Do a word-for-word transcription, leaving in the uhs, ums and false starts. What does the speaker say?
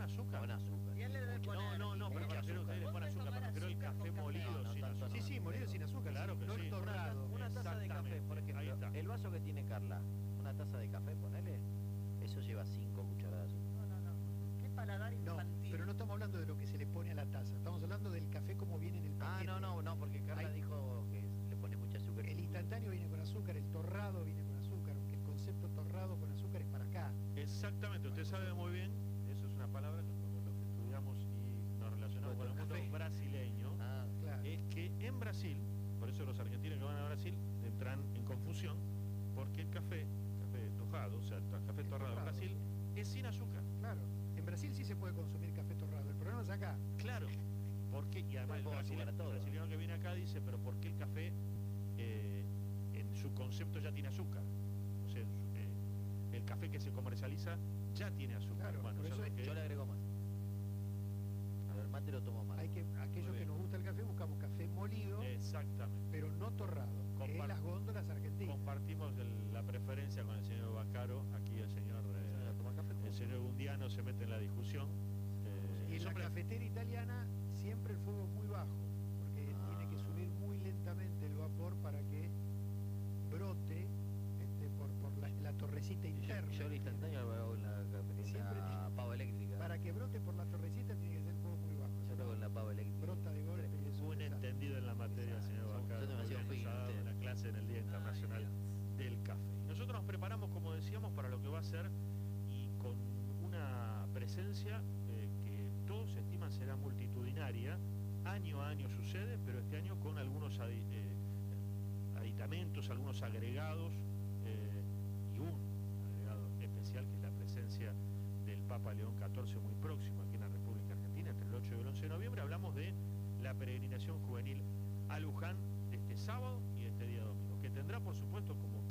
azúcar? Con azúcar. Y él le debe No, poner no, no, pero me mucha refiero a azúcar. ustedes le ponen azúcar, me refiero al café molido No, no sin tanto, azúcar. no. Sí, sí, molido sin azúcar. Claro sí, que no sí. el torrado. Una taza de café, por Exactamente, ahí ejemplo, está. el vaso que tiene Carla, una taza de café, ponele, eso lleva cinco cucharadas de azúcar. No, no, no. Qué paladar No, infantil. pero no estamos hablando de lo que se le pone a la taza. Estamos hablando del café como viene en el Ah, paquete. no, no, no, porque Carla Ahí- dijo que le pone mucha azúcar. El instantáneo viene con azúcar, el torrado viene con azúcar, aunque el concepto torrado con azúcar es para acá. Exactamente, usted sabe muy bien, eso es una palabra que con lo que estudiamos y nos relacionamos con el mundo Café. brasileño, Ah, Claro. es que en Brasil, por eso los argentinos que van a Brasil entran en confusión, porque el café, café tojado, o sea, el café El torrado en torrado, Brasil, es sin azúcar. Claro. En Brasil sí se puede consumir café torrado. El problema es acá. Claro, porque, y además el Pongo azúcar brasileño, a todo. el brasileño que viene acá dice, pero ¿por qué el café eh, en su concepto ya tiene azúcar? O sea, en su- eh, el café que se comercializa ya tiene azúcar. Claro, bueno, por ya eso lo que- yo le agrego más. A ver, mate lo tomo más. Hay que, aquellos Muy que bien. nos gusta el café buscamos café molido, Exactamente. pero no torrado, que es Compar- las góndolas argentinas. Compartimos el- la preferencia con el señor Bacaro, aquí el señor, eh, Señora, ¿toma café? el señor Gundiano se mete en la discusión. eh, Y en la siempre- cafetera italiana siempre el fuego es muy bajo, porque Ah. tiene que subir muy lentamente el vapor para que brote este, por, por la, la torrecita Yo, interna. yo el instantáneo lo hago en la Siempre cafetería tiene- pavo eléctrica. Para que brote por la torrecita tiene que ser fuego muy bajo. Yo lo hago en la pavo eléctrica. Brota de golpe y es un Un desastre. entendido en la materia, Exacto. señor Son- Bacaro. son demasiado Nos finos ha dado ustedes. una clase en el Día Internacional del Café. Y nosotros nos preparamos, como decíamos, para lo que va a ser y con una presencia eh, que todos estiman será multitudinaria. Año a año sucede, pero este año con algunos adi- eh, aditamentos, algunos agregados eh, y un agregado especial que es la presencia del Papa León catorce muy próximo aquí en la República Argentina, entre el ocho y el once de noviembre. Hablamos de la peregrinación juvenil a Luján de este sábado y de este día domingo, que tendrá por supuesto como